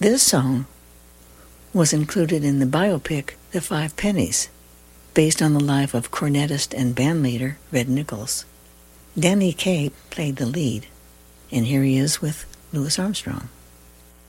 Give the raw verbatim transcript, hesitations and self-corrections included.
This song was included in the biopic The Five Pennies, based on the life of cornetist and bandleader Red Nichols. Danny Kaye played the lead, and here he is with Louis Armstrong.